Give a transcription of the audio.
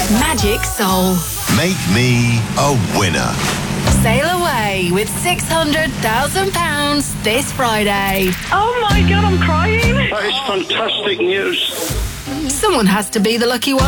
Magic Soul. Make me a winner. Sail away with £600,000 this Friday. Oh my God, I'm crying. That is fantastic news. Someone has to be the lucky one.